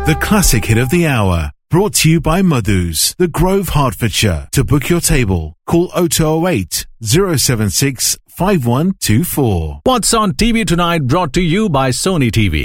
The classic hit of the hour. Brought to you by Madhu's, The Grove, Hertfordshire. To book your table, call 0208 076 5124. What's on TV tonight, brought to you by Sony TV.